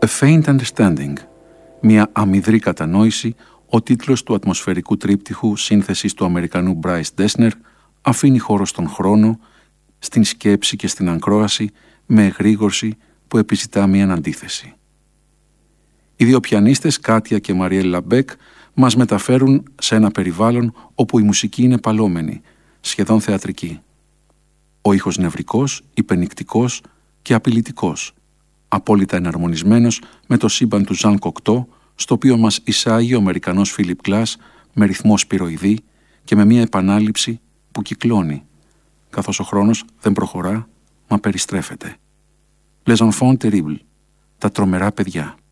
A Faint Understanding, μια αμυδρή κατανόηση, ο τίτλος του ατμοσφαιρικού τρίπτυχου σύνθεσης του Αμερικανού Bryce Dessner, αφήνει χώρο στον χρόνο, στην σκέψη και στην ακρόαση με εγρήγορση που επιζητά μια αντίθεση. Οι δύο πιανίστες, Κάτια και Μαριέλ Λαμπέκ, μας μεταφέρουν σε ένα περιβάλλον όπου η μουσική είναι παλόμενη, σχεδόν θεατρική. Ο ήχος νευρικός, υπενικτικός και απειλητικός, απόλυτα εναρμονισμένος με το σύμπαν του Ζαν Κοκτό, στο οποίο μας εισάγει ο Αμερικανός Φίλιπ Γκλάς με ρυθμό σπυροειδή και με μια επανάληψη που κυκλώνει, καθώς ο χρόνος δεν προχωρά, μα περιστρέφεται. Les enfants terribles, τα τρομερά παιδιά.